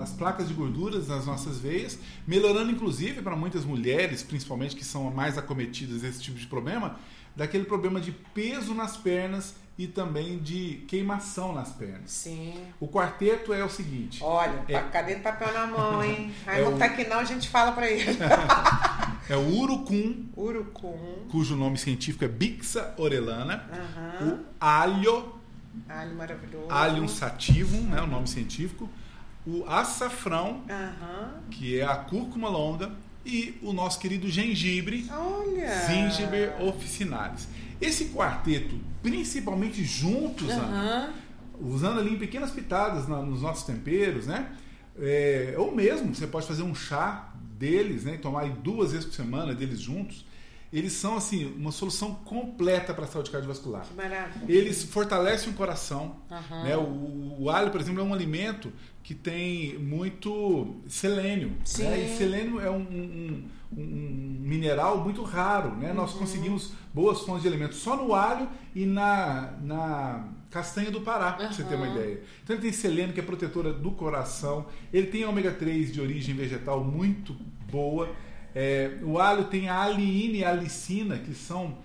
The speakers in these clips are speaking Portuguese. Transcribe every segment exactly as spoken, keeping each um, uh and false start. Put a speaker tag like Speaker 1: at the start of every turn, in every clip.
Speaker 1: as placas de gorduras nas nossas veias, melhorando inclusive para muitas mulheres, principalmente que são mais acometidas desse tipo de problema, daquele problema de peso nas pernas e também de queimação nas pernas.
Speaker 2: Sim.
Speaker 1: O quarteto é o seguinte...
Speaker 2: Olha,
Speaker 1: é,
Speaker 2: cadê o papel na mão, hein? Aí
Speaker 1: é
Speaker 2: não
Speaker 1: o,
Speaker 2: tá aqui não, a gente fala pra ele.
Speaker 1: É o urucum,
Speaker 2: urucum,
Speaker 1: cujo nome científico é Bixa orellana.
Speaker 2: Uhum.
Speaker 1: O alho,
Speaker 2: alho maravilhoso.
Speaker 1: Allium sativum, né, o nome científico. O açafrão,
Speaker 2: uhum.
Speaker 1: que é a cúrcuma longa. E o nosso querido gengibre,
Speaker 2: Olha.
Speaker 1: Zingiber officinalis. Esse quarteto, principalmente juntos,
Speaker 2: uhum.
Speaker 1: Ana, usando ali em pequenas pitadas na, nos nossos temperos, né? É, ou mesmo, você pode fazer um chá deles, né? Tomar aí duas vezes por semana deles juntos. Eles são, assim, uma solução completa para a saúde cardiovascular.
Speaker 2: Que maravilha.
Speaker 1: Eles fortalecem o coração.
Speaker 2: Uhum.
Speaker 1: Né? O, o alho, por exemplo, é um alimento que tem muito selênio.
Speaker 2: Sim.
Speaker 1: Né? E selênio é um, um, um mineral muito raro. Né? Uhum. Nós conseguimos boas fontes de alimentos só no alho e na, na castanha do Pará, para você ter uma ideia. Então ele tem selênio, que é protetora do coração. Ele tem ômega três de origem vegetal muito boa. É, o alho tem a aliina e a alicina, que são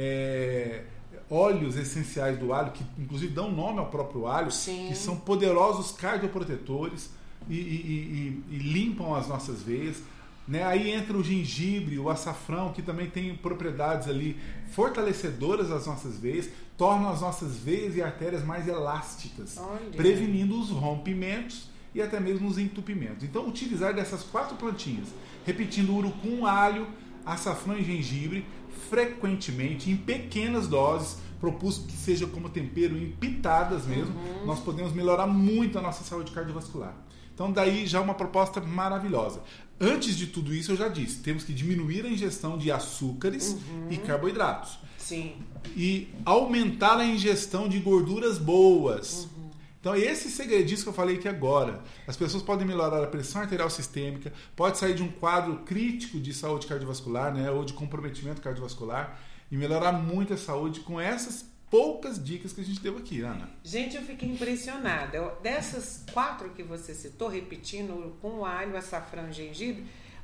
Speaker 1: é, óleos essenciais do alho, que inclusive dão nome ao próprio alho,
Speaker 2: Sim.
Speaker 1: que são poderosos cardioprotetores e, e, e, e limpam as nossas veias. Né? Aí entra o gengibre, o açafrão, que também tem propriedades ali fortalecedoras das nossas veias, tornam as nossas veias e artérias mais elásticas,
Speaker 2: Olha.
Speaker 1: prevenindo os rompimentos e até mesmo os entupimentos. Então, utilizar dessas quatro plantinhas, repetindo urucum, alho, açafrão e gengibre, frequentemente, em pequenas doses, propus que seja como tempero, em pitadas mesmo, uhum. nós podemos melhorar muito a nossa saúde cardiovascular. Então, daí já uma proposta maravilhosa. Antes de tudo isso, eu já disse, temos que diminuir a ingestão de açúcares uhum. e carboidratos.
Speaker 2: Sim.
Speaker 1: E aumentar a ingestão de gorduras boas. Uhum. Então, esse segredinho que eu falei aqui agora, as pessoas podem melhorar a pressão arterial sistêmica, pode sair de um quadro crítico de saúde cardiovascular, né, ou de comprometimento cardiovascular, e melhorar muito a saúde com essas poucas dicas que a gente deu aqui, Ana.
Speaker 2: Gente, eu fiquei impressionada. Eu, dessas quatro que você citou, repetindo, urucum, alho, açafrão e gengibre,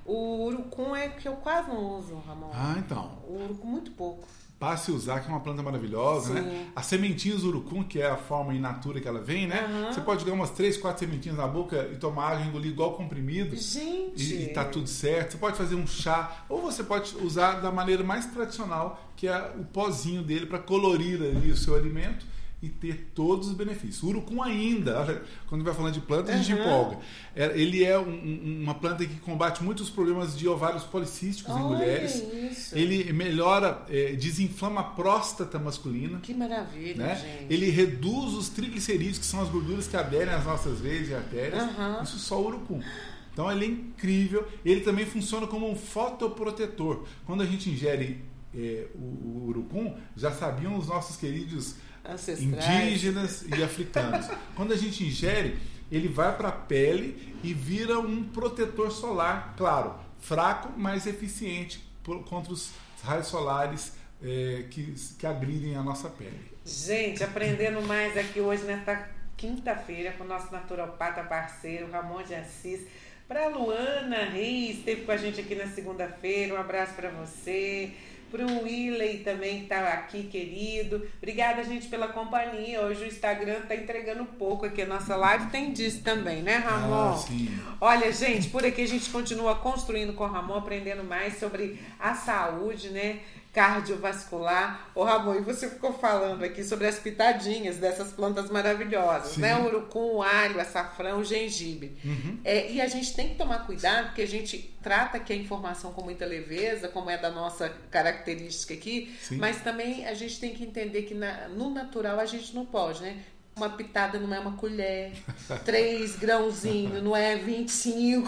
Speaker 2: o urucum é que eu quase não uso, Ramon.
Speaker 1: Ah, então.
Speaker 2: O urucum muito pouco.
Speaker 1: Passe a usar, que é uma planta maravilhosa,
Speaker 2: Sim.
Speaker 1: né? As sementinhas do urucum, que é a forma in natura que ela vem, né? Uhum. Você pode jogar umas três, quatro sementinhas na boca e tomar água, engolir igual comprimido.
Speaker 2: Gente!
Speaker 1: E, e tá tudo certo. Você pode fazer um chá, ou você pode usar da maneira mais tradicional, que é o pozinho dele, para colorir ali o seu alimento e ter todos os benefícios. O urucum ainda, quando vai falando de planta, a gente uhum. empolga. Ele é um, uma planta que combate muitos problemas de ovários policísticos
Speaker 2: Olha
Speaker 1: em mulheres.
Speaker 2: Isso.
Speaker 1: Ele melhora, é, desinflama a próstata masculina.
Speaker 2: Que maravilha,
Speaker 1: né?
Speaker 2: gente.
Speaker 1: Ele reduz os triglicerídeos, que são as gorduras que aderem às nossas veias e artérias.
Speaker 2: Uhum.
Speaker 1: Isso só o urucum. Então ele é incrível. Ele também funciona como um fotoprotetor. Quando a gente ingere é, o, o urucum, já sabiam os nossos queridos
Speaker 2: ancestrais,
Speaker 1: indígenas e africanos. Quando a gente ingere, ele vai para a pele e vira um protetor solar, claro, fraco, mas eficiente por, contra os raios solares é, que, que agridem a nossa pele.
Speaker 2: Gente, aprendendo mais aqui hoje nesta quinta-feira com o nosso naturopata parceiro Ramon de Assis. Para Luana Reis, esteve com a gente aqui na segunda-feira, um abraço para você. Para o Willey também que está aqui, querido. Obrigada, gente, pela companhia. Hoje o Instagram está entregando pouco aqui. A nossa live tem disso também, né, Ramon?
Speaker 1: Ah, sim.
Speaker 2: Olha, gente, por aqui a gente continua construindo com o Ramon, aprendendo mais sobre a saúde, né, cardiovascular. Ô, Ramon, e você ficou falando aqui sobre as pitadinhas dessas plantas maravilhosas, sim. né? O urucum, o alho, o açafrão, o gengibre. Uhum. É, e a gente tem que tomar cuidado, porque a gente trata aqui a informação com muita leveza, como é da nossa característica aqui, sim. mas também a gente tem que entender que na, no natural a gente não pode, né? Uma pitada não é uma colher, três grãozinhos não é vinte e cinco.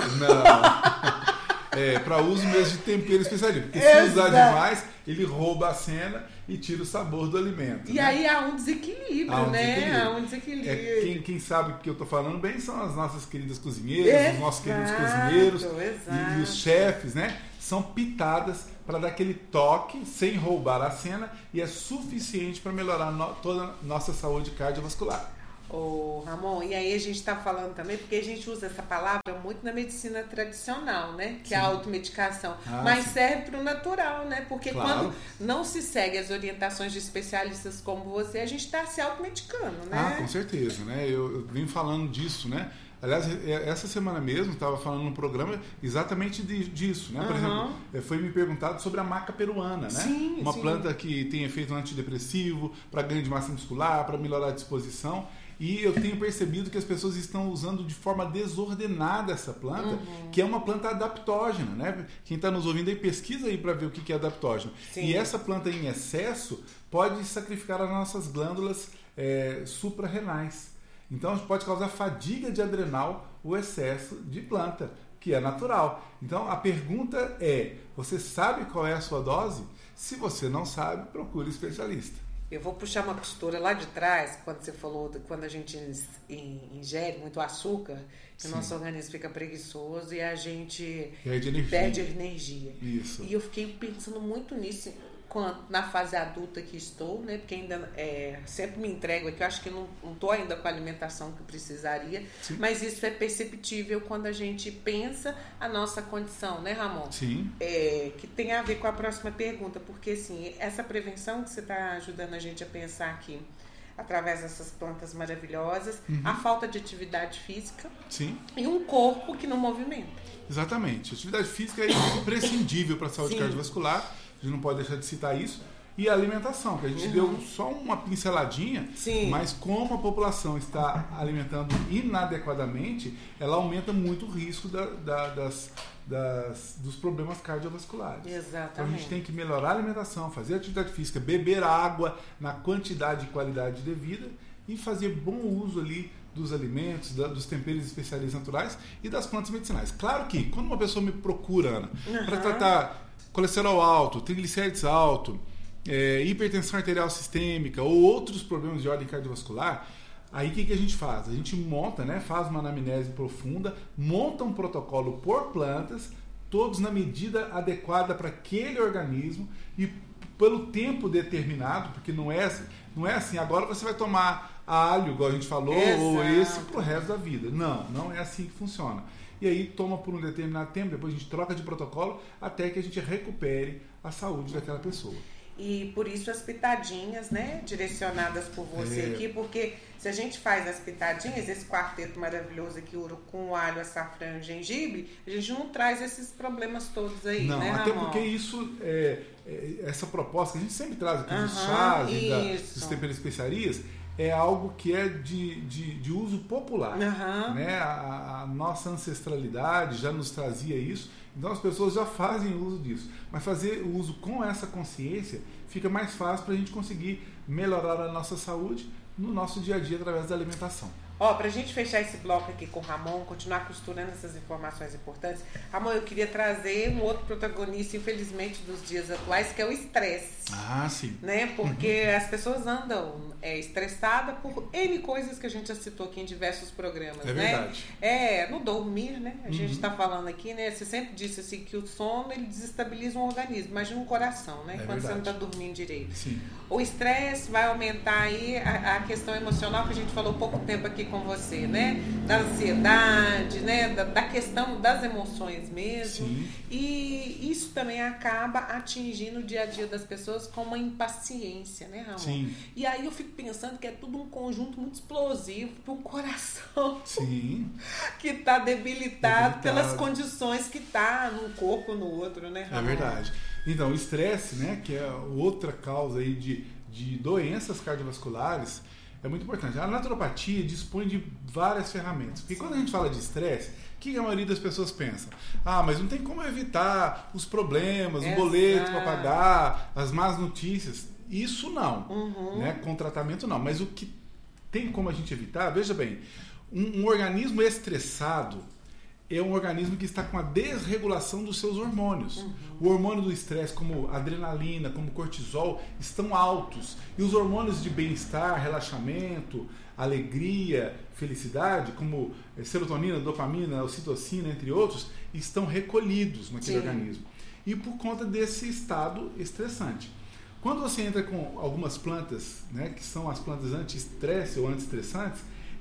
Speaker 1: Não. É, para uso mesmo de tempero especialista. Porque se usar demais, ele rouba a cena e tira o sabor do alimento.
Speaker 2: E
Speaker 1: né?
Speaker 2: aí há um desequilíbrio, há um
Speaker 1: né?
Speaker 2: Desequilíbrio. Há um desequilíbrio.
Speaker 1: É, quem, quem sabe o que eu estou falando bem são as nossas queridas cozinheiras, exato, os nossos queridos cozinheiros e, e os chefes, né? São pitadas para dar aquele toque sem roubar a cena e é suficiente para melhorar no, toda a nossa saúde cardiovascular.
Speaker 2: Ô, Ramon, e aí a gente está falando também, porque a gente usa essa palavra muito na medicina tradicional, né? Que sim. É a automedicação. Ah, mas sim. Serve para o natural, né? Porque claro. Quando não se segue as orientações de especialistas como você, a gente está se automedicando, né?
Speaker 1: Ah, com certeza, né? Eu, eu venho falando disso, né? Aliás, essa semana mesmo estava falando num programa exatamente de, disso, né? Por uhum. exemplo, foi me perguntado sobre a maca peruana, né?
Speaker 2: Sim,
Speaker 1: uma
Speaker 2: sim.
Speaker 1: planta que tem efeito antidepressivo, para ganho de massa muscular, para melhorar a disposição. E eu tenho percebido que as pessoas estão usando de forma desordenada essa planta, uhum. que é uma planta adaptógena, né? Quem está nos ouvindo aí, pesquisa aí para ver o que é adaptógeno. Sim. E essa planta em excesso pode sacrificar as nossas glândulas é, suprarrenais. Então, pode causar fadiga de adrenal o excesso de planta, que é natural. Então, a pergunta é, você sabe qual é a sua dose? Se você não sabe, procure especialista.
Speaker 2: Eu vou puxar uma costura lá de trás, quando você falou de quando a gente ingere muito açúcar, que o nosso organismo fica preguiçoso e a gente
Speaker 1: perde energia.
Speaker 2: Perde energia.
Speaker 1: Isso.
Speaker 2: E eu fiquei pensando muito nisso na fase adulta que estou, né? Porque ainda é, sempre me entrego aqui, eu acho que não estou ainda com a alimentação que precisaria, sim. Mas isso é perceptível quando a gente pensa a nossa condição, né, Ramon?
Speaker 1: Sim.
Speaker 2: É, que tem a ver com a próxima pergunta, porque assim, essa prevenção que você está ajudando a gente a pensar aqui, através dessas plantas maravilhosas, uhum. A falta de atividade física,
Speaker 1: sim.
Speaker 2: E um corpo que não movimenta.
Speaker 1: Exatamente. A atividade física é imprescindível para a saúde sim. Cardiovascular. A gente não pode deixar de citar isso. E a alimentação, que a gente uhum. deu só uma pinceladinha, sim. Mas como a população está alimentando inadequadamente, ela aumenta muito o risco da, da, das, das, dos problemas cardiovasculares.
Speaker 2: Exatamente.
Speaker 1: Então a gente tem que melhorar a alimentação, fazer atividade física, beber água na quantidade e qualidade devida e fazer bom uso ali dos alimentos, da, dos temperos especiais naturais e das plantas medicinais. Claro que quando uma pessoa me procura, Ana, uhum. para tratar colesterol alto, triglicérides alto, é, hipertensão arterial sistêmica ou outros problemas de ordem cardiovascular, aí o que, que a gente faz? A gente monta, né, faz uma anamnese profunda, monta um protocolo por plantas, todos na medida adequada para aquele organismo e pelo tempo determinado, porque não é, não é assim, agora você vai tomar alho, igual a gente falou, exato. Ou esse pro resto da vida. Não, não é assim que funciona. E aí toma por um determinado tempo, depois a gente troca de protocolo até que a gente recupere a saúde daquela pessoa.
Speaker 2: E por isso as pitadinhas, né, direcionadas por você é. Aqui, porque se a gente faz as pitadinhas, esse quarteto maravilhoso aqui, urucum, alho, açafrão e gengibre, a gente não traz esses problemas todos aí,
Speaker 1: não,
Speaker 2: né,
Speaker 1: até
Speaker 2: Ramon?
Speaker 1: porque isso, é, é, essa proposta que a gente sempre traz aqui dos uhum, chás e da, dos temperos e especiarias, é algo que é de, de, de uso popular. Uhum. Né? A, a nossa ancestralidade já nos trazia isso, então as pessoas já fazem uso disso. Mas fazer o uso com essa consciência fica mais fácil para a gente conseguir melhorar a nossa saúde no nosso dia a dia através da alimentação.
Speaker 2: Ó, pra gente fechar esse bloco aqui com o Ramon, continuar costurando essas informações importantes, Ramon, eu queria trazer um outro protagonista, infelizmente, dos dias atuais, que é o estresse.
Speaker 1: Ah, sim.
Speaker 2: Né? Porque uhum. As pessoas andam é, estressadas por N coisas que a gente já citou aqui em diversos programas,
Speaker 1: é
Speaker 2: né?
Speaker 1: Verdade.
Speaker 2: É, no dormir, né? A
Speaker 1: uhum.
Speaker 2: gente tá falando aqui, né? Você sempre disse assim que o sono, ele desestabiliza um organismo, imagina um coração, né?
Speaker 1: É
Speaker 2: Quando
Speaker 1: verdade.
Speaker 2: você não tá dormindo direito.
Speaker 1: Sim.
Speaker 2: O estresse vai aumentar aí a, a questão emocional, que a gente falou há pouco tempo aqui com você, né? Da ansiedade, né? Da, da questão das emoções mesmo.
Speaker 1: Sim.
Speaker 2: E isso também acaba atingindo o dia a dia das pessoas com uma impaciência, né, Ramon?
Speaker 1: Sim.
Speaker 2: E aí eu fico pensando que é tudo um conjunto muito explosivo para um coração
Speaker 1: Sim.
Speaker 2: que está debilitado, debilitado pelas condições que está num corpo no outro, né, Ramon?
Speaker 1: É verdade. Então, o estresse, né, que é outra causa aí de, de doenças cardiovasculares, é muito importante. A naturopatia dispõe de várias ferramentas. Porque quando a gente fala de estresse, o que a maioria das pessoas pensa? Ah, mas não tem como evitar os problemas, o boleto para pagar, as más notícias. Isso não.
Speaker 2: Uhum.
Speaker 1: Né? Com tratamento não. Mas o que tem como a gente evitar, veja bem, um, um organismo estressado é um organismo que está com a desregulação dos seus hormônios. Uhum. O hormônio do estresse, como adrenalina, como cortisol, estão altos. E os hormônios de bem-estar, relaxamento, alegria, felicidade, como serotonina, dopamina, ocitocina, entre outros, estão recolhidos naquele Sim. organismo. E por conta desse estado estressante. Quando você entra com algumas plantas, né, que são as plantas anti-estresse ou anti-estressantes,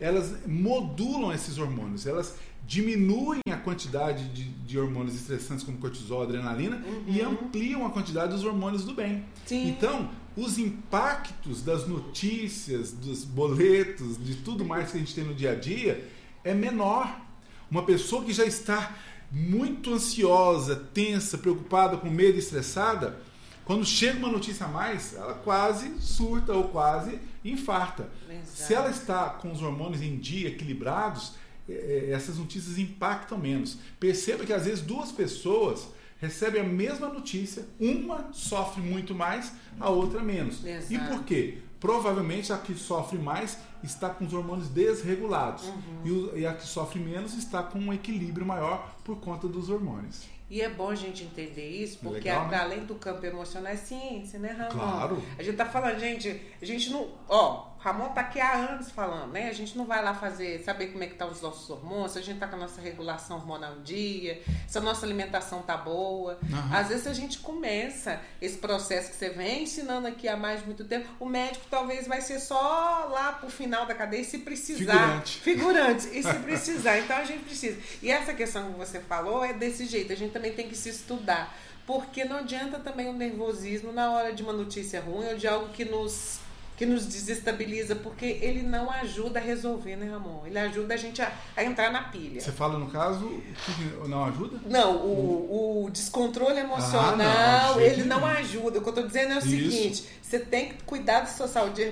Speaker 1: elas modulam esses hormônios, elas diminuem a quantidade de, de hormônios estressantes como cortisol, adrenalina, uhum. e ampliam a quantidade dos hormônios do bem.
Speaker 2: Sim.
Speaker 1: Então, os impactos das notícias, dos boletos, de tudo mais que a gente tem no dia a dia, é menor. Uma pessoa que já está muito ansiosa, tensa, preocupada, com medo, estressada, quando chega uma notícia a mais, ela quase surta ou quase infarta. Exato. Se ela está com os hormônios em dia, equilibrados, essas notícias impactam menos. Perceba que às vezes duas pessoas recebem a mesma notícia, uma sofre muito mais, a outra menos. Exato. E por quê? Provavelmente a que sofre mais está com os hormônios desregulados, uhum. e a que sofre menos está com um equilíbrio maior por conta dos hormônios.
Speaker 2: E é bom a gente entender isso, porque
Speaker 1: Legal,
Speaker 2: para
Speaker 1: né?
Speaker 2: além do campo emocional é ciência, né, Ramon?
Speaker 1: Claro.
Speaker 2: A gente tá falando, gente, a gente não... Ó, Ramon tá aqui há anos falando, né? A gente não vai lá fazer, saber como é que tá os nossos hormônios, se a gente tá com a nossa regulação hormonal em dia, se a nossa alimentação tá boa. Uhum. Às vezes a gente começa esse processo que você vem ensinando aqui há mais de muito tempo, o médico talvez vai ser só lá pro final da cadeia, se precisar.
Speaker 1: Figurante.
Speaker 2: Figurante, e se precisar. Então a gente precisa. E essa questão que você falou é desse jeito, a gente também tem que se estudar, porque não adianta também o nervosismo na hora de uma notícia ruim ou de algo que nos, que nos desestabiliza, porque ele não ajuda a resolver, né, Ramon? Ele ajuda a gente a, a entrar na pilha.
Speaker 1: Você fala, no caso, que não ajuda?
Speaker 2: Não, o, o descontrole emocional, ah, não, ele não ajuda. O que eu estou dizendo é o Isso. seguinte, você tem que cuidar da sua saúde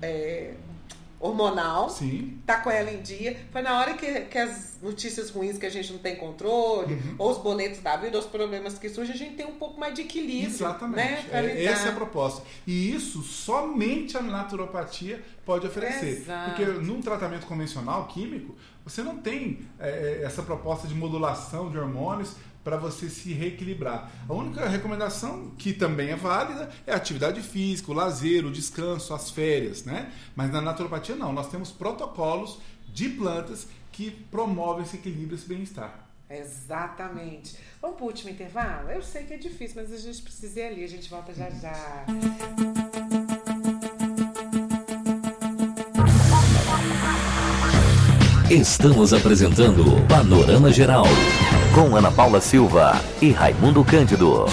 Speaker 2: é, hormonal,
Speaker 1: Sim.
Speaker 2: tá com ela em dia. Foi na hora que, que as notícias ruins que a gente não tem controle, uhum. ou os boletos da vida, ou os problemas que surgem, a gente tem um pouco mais de equilíbrio.
Speaker 1: Exatamente.
Speaker 2: Né,
Speaker 1: é, essa é a proposta. E isso somente a naturopatia pode oferecer.
Speaker 2: Exato.
Speaker 1: Porque num tratamento convencional, químico, você não tem é, essa proposta de modulação de hormônios para você se reequilibrar. A única recomendação, que também é válida, é a atividade física, o lazer, o descanso, as férias, né? Mas na naturopatia não, nós temos protocolos de plantas que promovem esse equilíbrio, esse bem-estar.
Speaker 2: Exatamente. Vamos para o último intervalo? Eu sei que é difícil, mas a gente precisa ir ali, a gente volta já já.
Speaker 3: Estamos apresentando Panorama Geral, com Ana Paula Silva e Raimundo Cândido.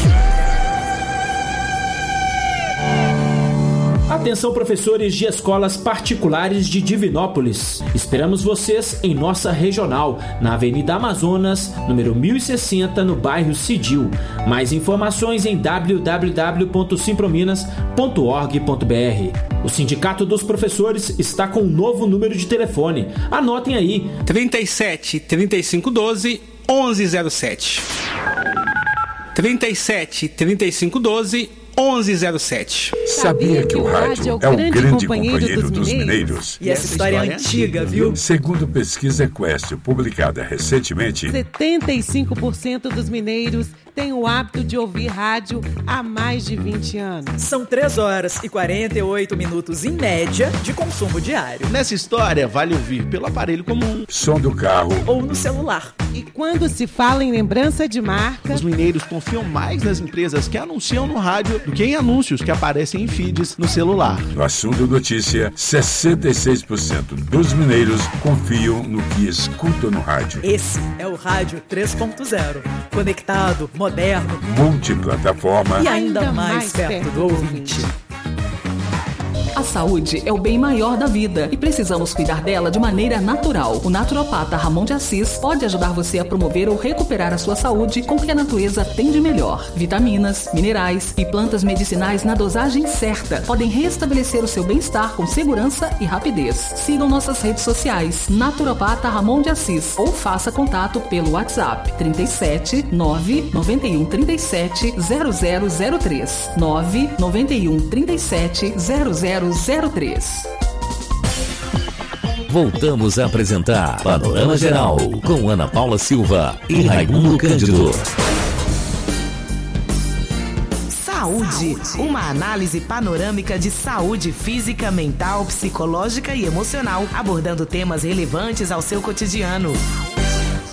Speaker 4: Atenção, professores de escolas particulares de Divinópolis. Esperamos vocês em nossa regional, na Avenida Amazonas, número mil e sessenta, no bairro Cidil. Mais informações em w w w ponto simprominas ponto org ponto b r. O Sindicato dos Professores está com um novo número de telefone. Anotem aí:
Speaker 5: trinta e sete, trinta e cinco, doze, onze zero sete. trinta e sete, trinta e cinco, doze, onze zero sete.
Speaker 6: Sabia que o rádio é o grande, grande companheiro, companheiro dos, dos mineiros? mineiros?
Speaker 7: E essa história é antiga, viu?
Speaker 6: Segundo pesquisa Quest, publicada recentemente,
Speaker 7: setenta e cinco por cento dos mineiros têm o hábito de ouvir rádio há mais de vinte anos.
Speaker 8: São três horas e quarenta e oito minutos, em média, de consumo diário.
Speaker 9: Nessa história, vale ouvir pelo aparelho comum,
Speaker 6: som do carro
Speaker 8: ou no celular.
Speaker 7: E quando se fala em lembrança de marca,
Speaker 9: os mineiros confiam mais nas empresas que anunciam no rádio do que em anúncios que aparecem em feeds no celular.
Speaker 6: No assunto notícia, sessenta e seis por cento dos mineiros confiam no que escutam no rádio.
Speaker 8: Esse é o Rádio três ponto zero. Conectado, moderno,
Speaker 6: multiplataforma
Speaker 8: e ainda, ainda mais, mais perto, perto do ouvinte.
Speaker 10: A saúde é o bem maior da vida e precisamos cuidar dela de maneira natural. O naturopata Ramon de Assis pode ajudar você a promover ou recuperar a sua saúde com o que a natureza tem de melhor. Vitaminas, minerais e plantas medicinais na dosagem certa podem restabelecer o seu bem-estar com segurança e rapidez. Sigam nossas redes sociais, Naturopata Ramon de Assis, ou faça contato pelo WhatsApp trinta e sete, nove noventa e um, trinta e sete, zero zero zero três, nove noventa e um, trinta e sete, zero zero zero três.
Speaker 3: Voltamos a apresentar Panorama Geral com Ana Paula Silva e Raimundo Cândido.
Speaker 11: Saúde, uma análise panorâmica de saúde física, mental, psicológica e emocional, abordando temas relevantes ao seu cotidiano.